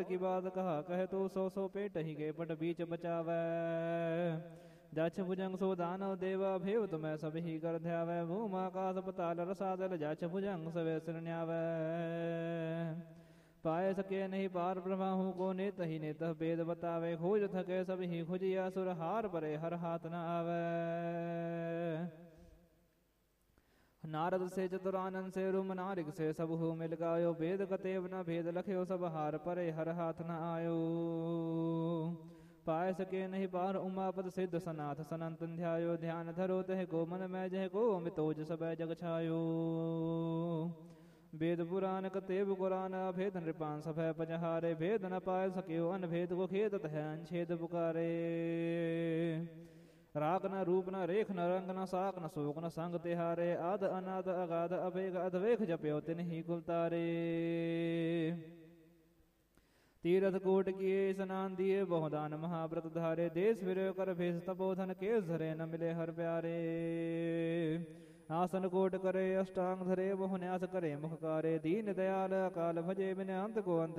की बात कहा कह तो सौ पेट ही के पट बीच बचावै। जछ भुजंग सो दानव देवा भेव तुम्हें सब ही कर ध्यावै। भूम आकाश पताल रसादल जछ भुजंग सवे सिर न्यावै। पाए सके नहीं पार प्रभाहू को नेत ही नेत भेद बतावे। खोज थके सब ही खुजिया सुर हार परे हर हाथ न आवे। नारद से चतुरानंद से रूम नारिक से सब हो मिल गायो। भेद कतेव न भेद लख्यो सब हार परे हर हाथ न आयो। पाए सके नहीं पार उमापद सिद्ध सनाथ सनंतन ध्यायो। ध्यान धरो तह को मन में जह को मितोज सब जग छायो। वेद पुराण कतेव कुरान अभेद नृपान सब पजहारे। भेद न पाए सक्यो अनभेद को खेदत है अनछेद पुकारे। राग न रूप न रेख न रंग न साक न शोक न संग तिहारे। आद अनाद अगाध अभेग अधवेख जप्यो तिन ही कुलतारे। तीरथ कोट किए स्नान दिए बहुदान महाव्रत धारे। देश फिरे कर भेष तपोधन केस धरे न मिले हर प्यारे। आसन कोट करे अष्टांग धरे बहु न्यास करे मुख कारे। दीन दयाल अकाल भजे बिन अंत को अंत